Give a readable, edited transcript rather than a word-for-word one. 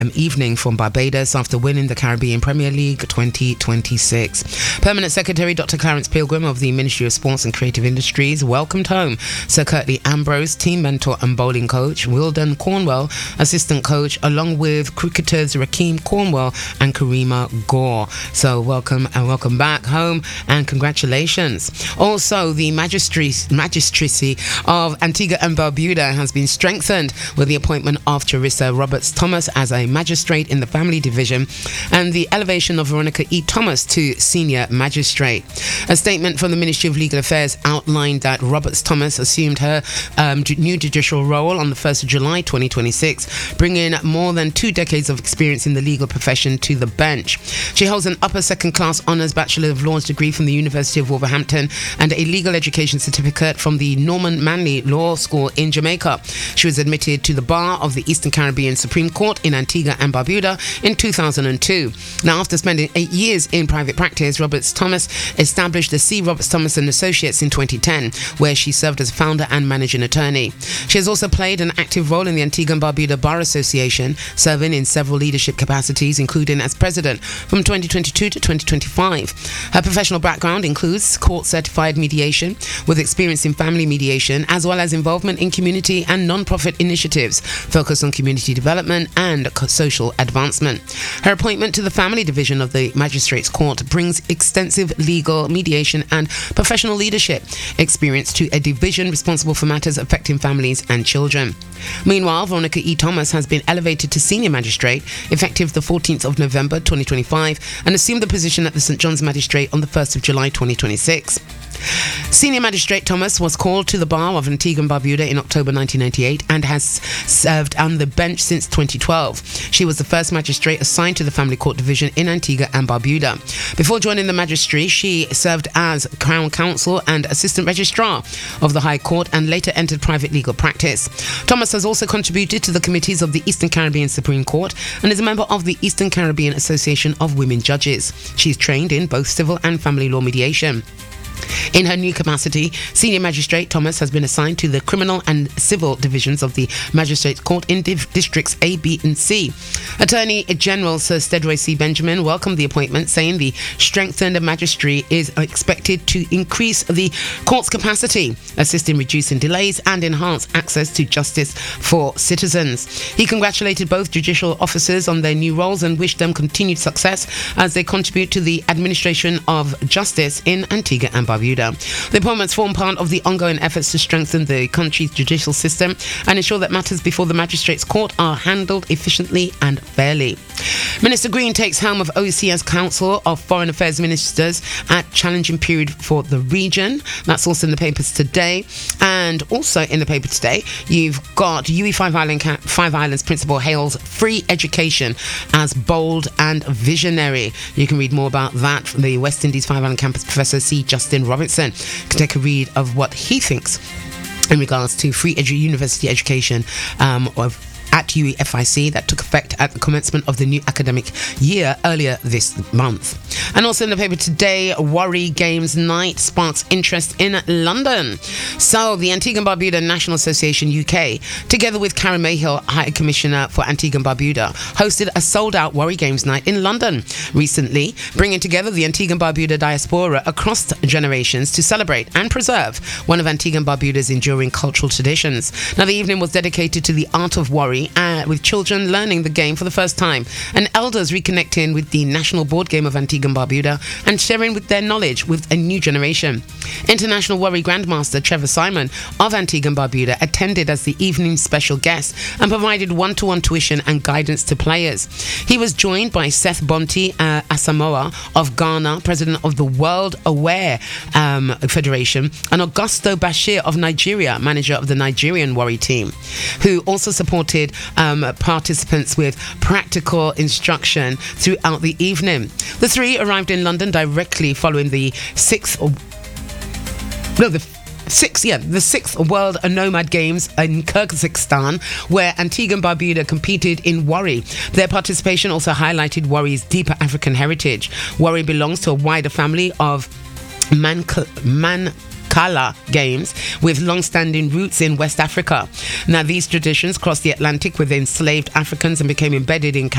evening from Barbados after winning the Caribbean Premier League 2026. Permanent Secretary Dr. Clarence Pilgrim of the Ministry of Sports and Creative Industries welcomed home Sir Curtly Ambrose, team mentor and bowling coach, Wilden Cornwell, assistant coach, along with cricketers Rakeem Cornwell and Karima Gore. So welcome back home and congratulations. Also, the magistracy of Antigua and Barbuda has been strengthened with the appointment of Teresa Roberts Thomas as a magistrate in the family division and the elevation of Veronica E. Thomas to senior magistrate. A statement from the Ministry of Legal Affairs outlined that Roberts Thomas assumed her new judicial role on the 1st of July 2026, bringing more than 2 decades of experience in the legal profession to the bench. She holds an upper second class honours Bachelor of Laws degree from the University of Wolverhampton and a legal education certificate from the Norman Manley Law School in Jamaica. She was admitted to the bar of the Eastern Caribbean Supreme Court in Antigua and Barbuda in 2002. Now, after spending 8 years in private practice, Roberts Thomas established the C. Roberts Thomas and Associates in 2010, where she served as founder and managing attorney. She has also played an active role in the Antigua and Barbuda Bar Association, serving in several leadership capacities, including as president from 2022 to 2025. Her professional background includes court-certified mediation with experience in family mediation, as well as involvement in community and non-profit initiatives focused on community development and social advancement. Her appointment to the family division of the Magistrates Court brings extensive legal, mediation and professional leadership experience to a division responsible for matters affecting families and children. Meanwhile, Veronica E. Thomas has been elevated to senior magistrate effective the 14th of November 2025 and assumed the position at the St. John's Magistrate on the 1st of July 2026. Senior Magistrate Thomas was called to the bar of Antigua and Barbuda in October 1998 and has served on the bench since 2012. She was the first magistrate assigned to the Family Court Division in Antigua and Barbuda. Before joining the magistracy, she served as Crown Counsel and Assistant Registrar of the High Court and later entered private legal practice. Thomas has also contributed to the committees of the Eastern Caribbean Supreme Court and is a member of the Eastern Caribbean Association of Women Judges. She is trained in both civil and family law mediation. In her new capacity, Senior Magistrate Thomas has been assigned to the criminal and civil divisions of the Magistrates Court in districts A, B and C. Attorney General Sir Stedroy C. Benjamin welcomed the appointment, saying the strengthened magistracy is expected to increase the court's capacity, assist in reducing delays and enhance access to justice for citizens. He congratulated both judicial officers on their new roles and wished them continued success as they contribute to the administration of justice in Antigua and Barbuda. The appointments form part of the ongoing efforts to strengthen the country's judicial system and ensure that matters before the Magistrates Court are handled efficiently and fairly. Minister Green takes helm of OECS Council of Foreign Affairs Ministers at challenging period for the region. That's also in the papers today. And also in the paper today, you've got UE Five Islands Principal hails free education as bold and visionary. You can read more about that from the West Indies Five Island campus Professor C. Justin Robertson. You can take a read of what he thinks in regards to free university education at UEFIC that took effect at the commencement of the new academic year earlier this month. And also in the paper today, Warri Games Night sparks interest in London. So the Antigua and Barbuda National Association UK, together with Karen Mayhill, High Commissioner for Antigua and Barbuda, hosted a sold-out Warri Games Night in London recently, bringing together the Antigua and Barbuda diaspora across generations to celebrate and preserve one of Antigua and Barbuda's enduring cultural traditions. Now, the evening was dedicated to the art of Warri, with children learning the game for the first time and elders reconnecting with the national board game of Antigua and Barbuda and sharing with their knowledge with a new generation. International Warri Grandmaster Trevor Simon of Antigua and Barbuda attended as the evening's special guest and provided one-to-one tuition and guidance to players. He was joined by Seth Bonti Asamoah of Ghana, president of the World Aware Federation, and Augusto Bashir of Nigeria, manager of the Nigerian Warri team, who also supported participants with practical instruction throughout the evening. The three arrived in London directly following the sixth World Nomad Games in Kyrgyzstan, where Antigua and Barbuda competed in Warri. Their participation also highlighted Warri's deeper African heritage. Warri belongs to a wider family of Mankala games with long-standing roots in West Africa. Now, these traditions crossed the Atlantic with enslaved Africans and became embedded in